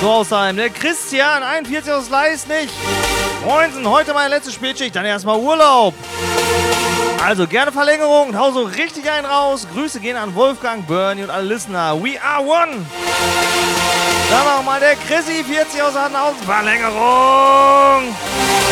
So Hausheim, der Christian, 41 aus Leis nicht. Moinsen, heute meine letzte Spätschicht, dann erstmal Urlaub. Also gerne Verlängerung und hau so richtig einen raus. Grüße gehen an Wolfgang, Bernie und alle Listener. We are one. Dann noch mal der Chrissy, 40 aus Hartenhausen. Verlängerung.